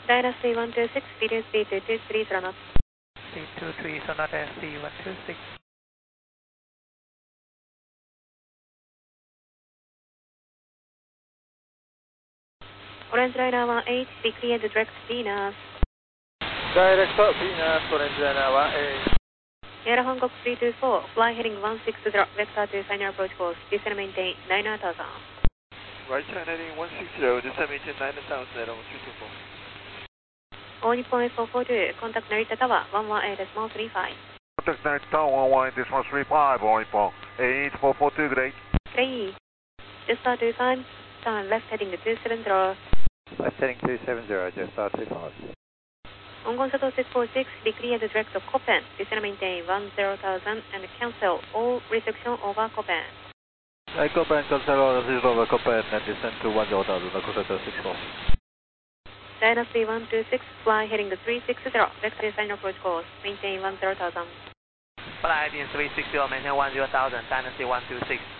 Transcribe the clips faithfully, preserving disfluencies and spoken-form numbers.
China C one two six, speed is speed two two three knots. Speed two three, Sonata C one two six. Orange Liner one eight, be cleared direct Venus. Direct Venus, Orange Liner one eight. Sierra Hong Kong three two four, fly heading one six zero, vector to final approach course, descend maintain nine thousand. Right China heading one six zero, descend maintain nine thousand, Airlong three two four. All Nippon X four four two, contact Narita Tower one one eight decimal three five. Contact Narita Tower one one eight decimal three five, All Nippon eight four four two, good day. Great. Just start two five, turn left heading two seven zero. Left heading two seven zero, just start two five. Ongon Shuttle six four six, be cleared direct to Copen, descend maintain one zero thousand and cancel all restriction over Copen. Uh, Copen, cancel all restriction over Copen and descend to one zero thousand, Shuttle six four. China C one two six, fly heading three six zero, vector to final approach course, maintain one zero thousand. Fly heading three six zero, maintain one zero thousand, China C one two six.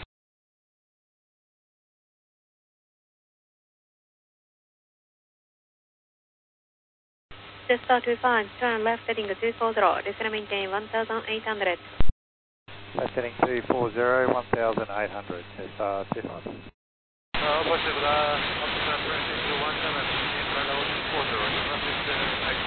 Just start two five, turn left heading two four zero, descend maintain one thousand eight hundred. Left heading two four zero, one thousand eight hundred, just start two five. Uh, possible, uh, up to one seven, four zero, four zero,